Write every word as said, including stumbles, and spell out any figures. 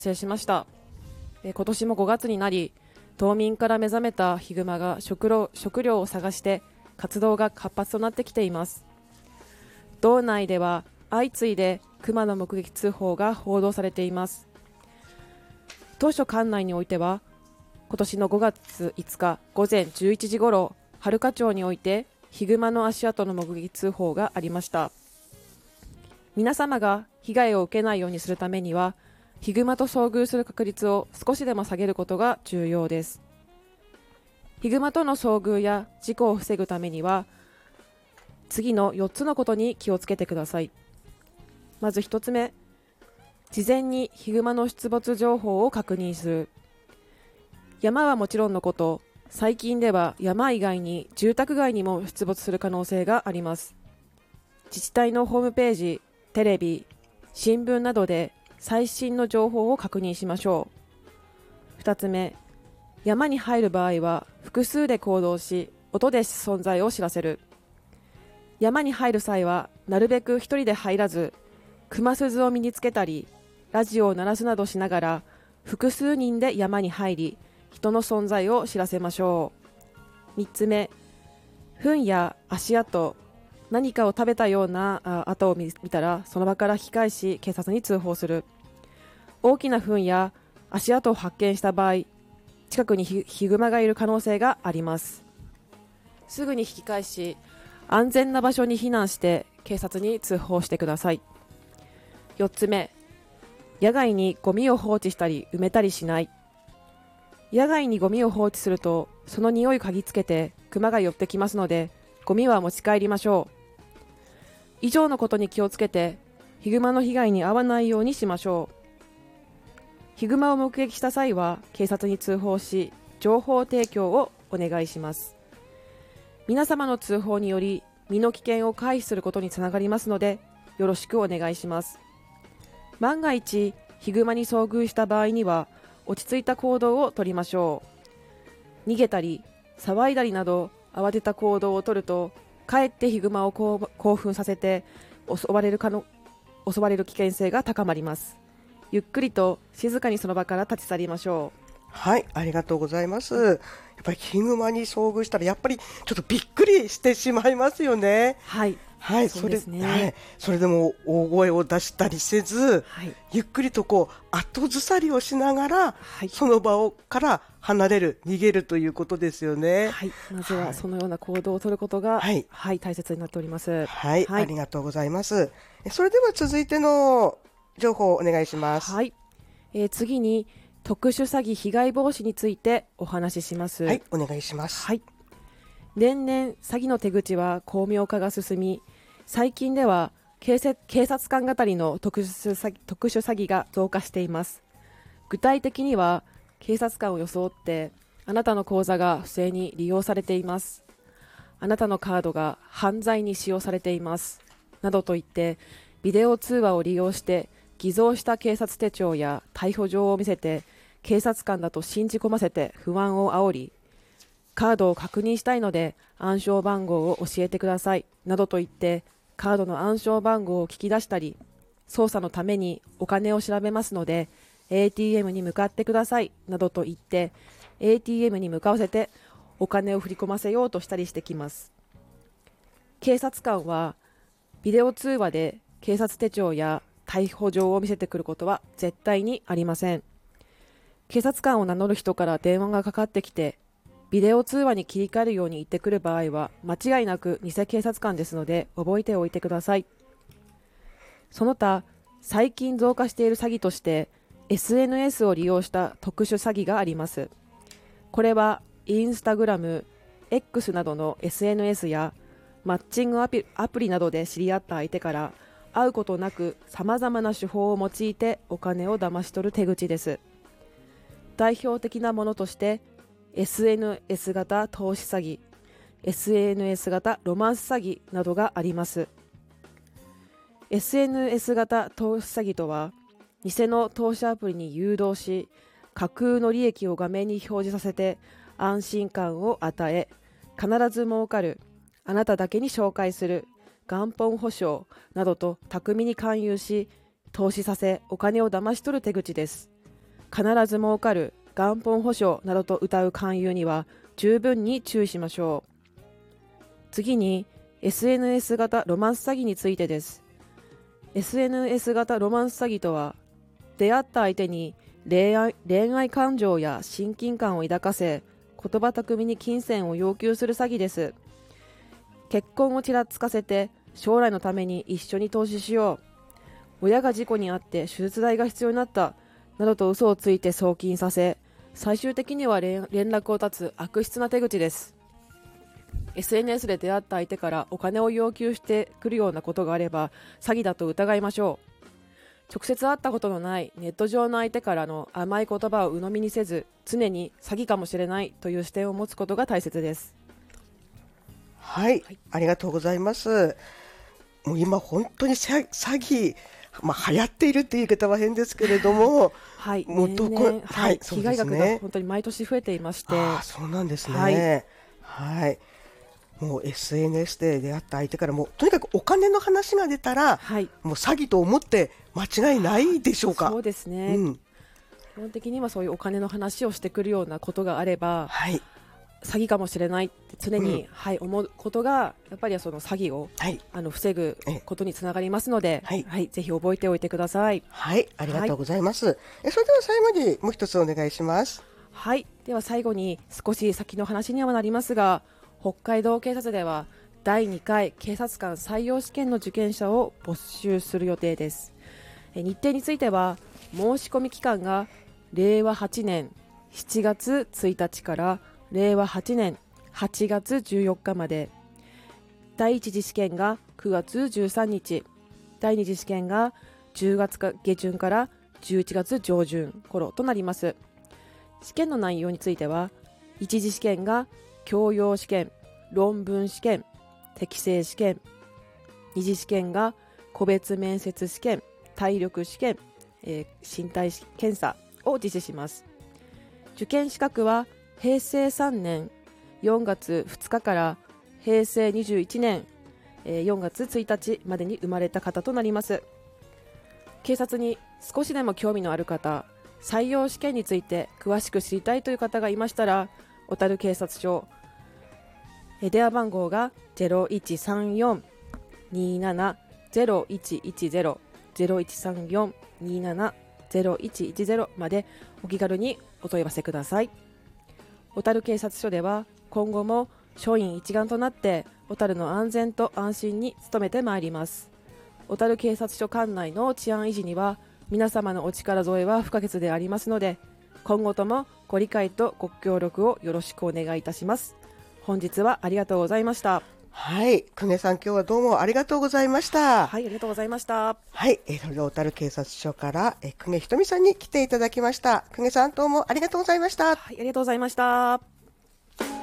成しました。えー今年もごがつになり、冬眠から目覚めたヒグマが食料食料を探して活動が活発となってきています。道内では相次いでクマの目撃通報が報道されています。当初管内においては今年のごがついつか午前じゅういちじごろ、春華町においてヒグマの足跡の目撃通報がありました。皆様が被害を受けないようにするためには、ヒグマと遭遇する確率を少しでも下げることが重要です。ヒグマとの遭遇や事故を防ぐためには、次のよっつのことに気をつけてください。まずひとつめ、事前にヒグマの出没情報を確認する。山はもちろんのこと、最近では山以外に住宅街にも出没する可能性があります。自治体のホームページ、テレビ、新聞などで最新の情報を確認しましょう。ふたつめ、山に入る場合は複数で行動し、音で存在を知らせる。山に入る際はなるべく一人で入らず、熊鈴を身につけたり、ラジオを鳴らすなどしながら複数人で山に入り、人の存在を知らせましょう。みっつめ、糞や足跡、何かを食べたようなあ跡を見たら、その場から引き返し警察に通報する。大きな糞や足跡を発見した場合、近くにヒヒグマがいる可能性があります。すぐに引き返し、安全な場所に避難して警察に通報してください。よっつめ、野外にゴミを放置したり埋めたりしない。野外にゴミを放置すると、その匂いを嗅ぎつけてクマが寄ってきますので、ゴミは持ち帰りましょう。以上のことに気をつけて、ヒグマの被害に遭わないようにしましょう。ヒグマを目撃した際は警察に通報し、情報提供をお願いします。皆様の通報により身の危険を回避することにつながりますので、よろしくお願いします。万が一ヒグマに遭遇した場合には、落ち着いた行動をとりましょう。逃げたり騒いだりなど慌てた行動をとると、かえってヒグマを興奮させて襲われるかの襲われる危険性が高まります。ゆっくりと静かにその場から立ち去りましょう。 はい、ありがとうございます。やっぱりヒグマに遭遇したらやっぱりちょっとびっくりしてしまいますよね。 はい、 はい、 そうですね。 それ、はい、それでも大声を出したりせず、 はい、 ゆっくりとこう後ずさりをしながら、 はい、 その場をから離れる、逃げるということですよね。 はい、まずはそのような行動を取ることが、 はい、 はい、大切になっております。 はい、 はい、 ありがとうございます。それでは続いての情報をお願いします。 はい、えー、次に特殊詐欺被害防止についてお話しします。 はい、お願いします。 はい、年々詐欺の手口は巧妙化が進み、最近では警察警察官語りの特殊詐欺、特殊詐欺が増加しています。具体的には、警察官を装ってあなたの口座が不正に利用されています、あなたのカードが犯罪に使用されていますなどと言って、ビデオ通話を利用して偽造した警察手帳や逮捕状を見せて、警察官だと信じ込ませて不安を煽り、カードを確認したいので暗証番号を教えてくださいなどと言って、カードの暗証番号を聞き出したり、捜査のためにお金を調べますので エーティーエム に向かってくださいなどと言って、 エーティーエム に向かわせてお金を振り込ませようとしたりしてきます。警察官はビデオ通話で警察手帳や逮捕状を見せてくることは絶対にありません。警察官を名乗る人から電話がかかってきて、ビデオ通話に切り替えるように言ってくる場合は、間違いなく偽警察官ですので覚えておいてください。その他、最近増加している詐欺として エスエヌエス を利用した特殊詐欺があります。これはインスタグラム、X などの エスエヌエス やマッチングアプアプリなどで知り合った相手から会うことなく、様々な手法を用いてお金を騙し取る手口です。代表的なものとして エスエヌエス 型投資詐欺、エスエヌエス 型ロマンス詐欺などがあります。エスエヌエス 型投資詐欺とは、偽の投資アプリに誘導し、架空の利益を画面に表示させて安心感を与え、必ず儲かる、あなただけに紹介する、元本保証などと巧みに勧誘し、投資させお金を騙し取る手口です。 必ず儲かる、元本保証などと謳う勧誘には十分に注意しましょう。次に エスエヌエス 型ロマンス詐欺についてです。 エスエヌエス 型ロマンス詐欺とは、出会った相手に恋愛、恋愛感情や親近感を抱かせ、言葉巧みに金銭を要求する詐欺です。結婚をちらつかせて、将来のために一緒に投資しよう、親が事故に遭って手術代が必要になったなどと嘘をついて送金させ、最終的には連絡を絶つ悪質な手口です。 エスエヌエス で出会った相手からお金を要求してくるようなことがあれば詐欺だと疑いましょう。直接会ったことのないネット上の相手からの甘い言葉を鵜呑みにせず、常に詐欺かもしれないという視点を持つことが大切です。 はい、はい、ありがとうございます。もう今本当に詐欺、まあ、流行っているっていう言い方は変ですけれども、 はい、 もうどこ、 年々、はい、 そう被害額が本当に毎年増えていまして、 あ、そうなんですね。はい、はい、もう エスエヌエス で出会った相手からもうとにかくお金の話が出たら、はい、もう詐欺と思って間違いないでしょうか。 そうですね、うん、基本的にはそういうお金の話をしてくるようなことがあれば、はい、詐欺かもしれないって常に、うん、はい、思うことがやっぱりその詐欺を、はい、あの防ぐことにつながりますので、はいはい、ぜひ覚えておいてください。 はい、ありがとうございます。はい、えそれでは最後にもう一つお願いします。 はい、では最後に少し先の話にはなりますが、北海道警察ではだいにかい警察官採用試験の受験者を募集する予定です。え日程については、申し込み期間がれいわはちねんしちがつついたちかられいわはちねんはちがつじゅうよっかまで、第一次試験がくがつじゅうさんにち、第二次試験がじゅうがつ下旬からじゅういちがつ上旬頃となります。試験の内容については、一次試験が教養試験、論文試験、適正試験、二次試験が個別面接試験、体力試験、えー、身体検査を実施します。受験資格はへいせいさんねんよんがつふつかからへいせいにじゅういちねん、えー、よんがつついたちまでに生まれた方となります。警察に少しでも興味のある方、採用試験について詳しく知りたいという方がいましたら、小樽警察署、電話番号が ゼロいちさんよんにーななゼロいちいちゼロ ゼロいちさんよんにーななゼロいちいちゼロまでお気軽にお問い合わせください。小樽警察署では今後も署員一丸となって小樽の安全と安心に努めてまいります。小樽警察署管内の治安維持には皆様のお力添えは不可欠でありますので、今後ともご理解とご協力をよろしくお願いいたします。本日はありがとうございました。 はい、久米さん、今日はどうもありがとうございました。 はい、ありがとうございました。 はい、えー、それで小樽警察署からえ久米ひとみさんに来ていただきました。久米さん、どうもありがとうございました。 はい、ありがとうございました。